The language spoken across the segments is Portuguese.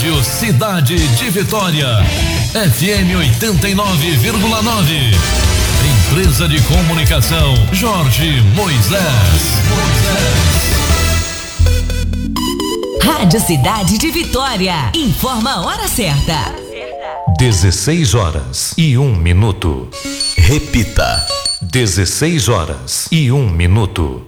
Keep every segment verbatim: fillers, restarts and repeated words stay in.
Rádio Cidade de Vitória, F M oitenta e nove vírgula nove. Empresa de Comunicação Jorge Moisés. Rádio Cidade de Vitória. Informa a hora certa. dezesseis horas e um minuto. Repita. dezesseis horas e um minuto.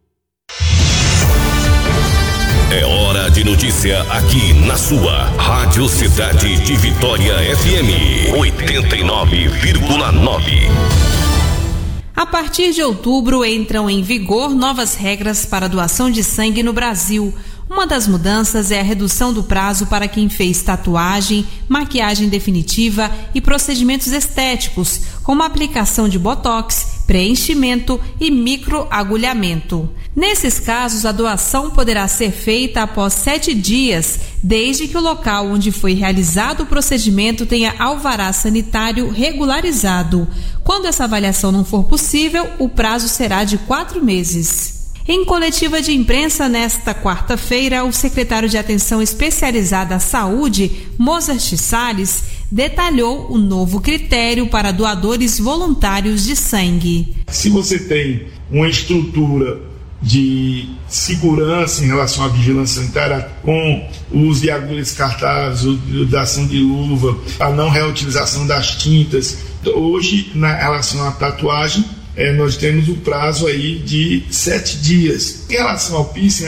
É hora de notícia aqui na sua Rádio Cidade de Vitória F M oitenta e nove vírgula nove. A partir de outubro entram em vigor novas regras para doação de sangue no Brasil. Uma das mudanças é a redução do prazo para quem fez tatuagem, maquiagem definitiva e procedimentos estéticos, como a aplicação de botox, preenchimento e microagulhamento. Nesses casos, a doação poderá ser feita após sete dias, desde que o local onde foi realizado o procedimento tenha alvará sanitário regularizado. Quando essa avaliação não for possível, o prazo será de quatro meses. Em coletiva de imprensa nesta quarta-feira, o secretário de Atenção Especializada à Saúde, Mozart Salles, detalhou o novo critério para doadores voluntários de sangue. Se você tem uma estrutura de segurança em relação à vigilância sanitária, com o uso de agulhas descartáveis, utilização de luva, a não reutilização das tintas, hoje, na relação à tatuagem, É, nós temos o prazo aí de sete dias. Em relação ao piercing,